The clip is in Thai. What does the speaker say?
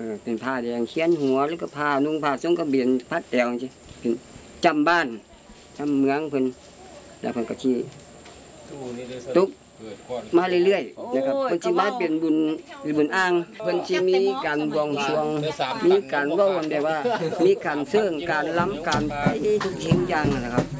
เป็นผ้าแดงเขียนหัวหรือก็ผ้านุ่งผ้าทรงกระเบียนพัดแอวจิเป็นจำบ้านจำเมืองเพิ่นแล้วเพิ่นก็สิตุกมาเรื่อยๆนะครับเพิ่นสิมาเป็นบุญอ้างเพิ่นสิมีการบวงสรวงมีการเว้ากันแบบว่ามีการเชิงการล้ำการไปทุกสิ่งอย่างนะครับ